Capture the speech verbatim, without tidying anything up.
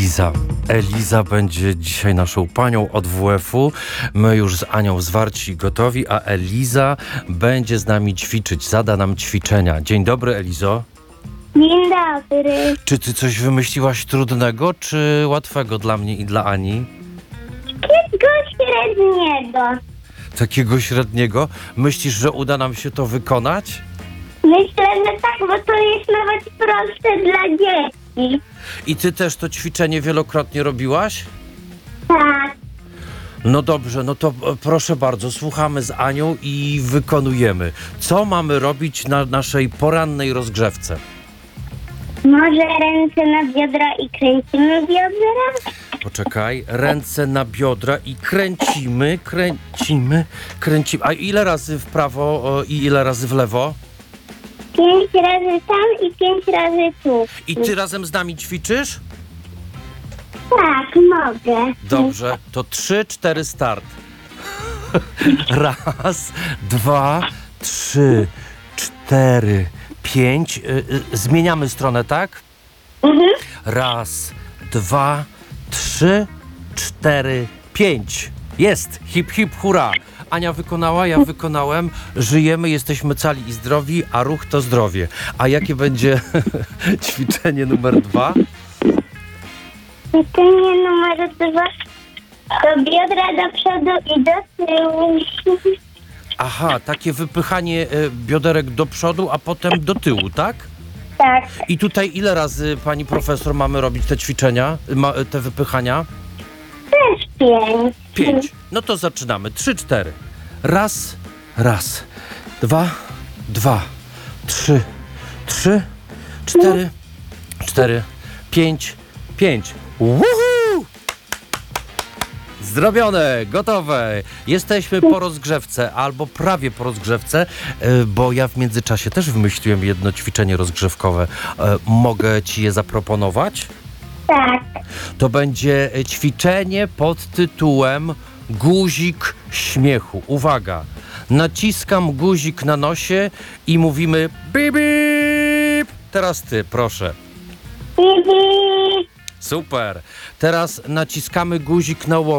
Eliza. Eliza będzie dzisiaj naszą panią od W F-u. My już z Anią zwarci gotowi, a Eliza będzie z nami ćwiczyć. Zada nam ćwiczenia. Dzień dobry, Elizo. Dzień dobry. Czy ty coś wymyśliłaś trudnego, czy łatwego dla mnie i dla Ani? Takiego średniego. Takiego średniego? Myślisz, że uda nam się to wykonać? Myślę, że tak, bo to jest nawet prostsze dla dzieci. I ty też to ćwiczenie wielokrotnie robiłaś? Tak. No dobrze, no to e, proszę bardzo, słuchamy z Anią i wykonujemy. Co mamy robić na naszej porannej rozgrzewce? Może ręce na biodra i kręcimy biodra? Poczekaj, ręce na biodra i kręcimy, kręcimy, kręcimy. A ile razy w prawo o, i ile razy w lewo? Pięć razy tam i pięć razy tu. I ty razem z nami ćwiczysz? Tak, mogę. Dobrze, to trzy, cztery, start. Raz, dwa, trzy, cztery, pięć. Y, y, zmieniamy stronę, tak? Mhm. Raz, dwa, trzy, cztery, pięć. Jest! Hip, hip, hurra! Ania wykonała, ja wykonałem. Żyjemy, jesteśmy cali i zdrowi, a ruch to zdrowie. A jakie będzie ćwiczenie numer dwa? Pytanie numer dwa. Do biodra do przodu i do tyłu. Aha, takie wypychanie e, bioderek do przodu, a potem do tyłu, tak? Tak. I tutaj ile razy, pani profesor, mamy robić te ćwiczenia, ma, te wypychania? Też pięć. Pięć. No to zaczynamy. Trzy, cztery. Raz, raz. Dwa, dwa. Trzy, trzy. Cztery, cztery. Pięć, pięć. Woohoo! Zrobione, gotowe. Jesteśmy po rozgrzewce, albo prawie po rozgrzewce, e, bo ja w międzyczasie też wymyśliłem jedno ćwiczenie rozgrzewkowe. E, Mogę ci je zaproponować? Tak. To będzie ćwiczenie pod tytułem guzik śmiechu. Uwaga, naciskam guzik na nosie i mówimy bip, bip. Teraz ty, proszę. Bibi. Super. Teraz naciskamy guzik na łoku.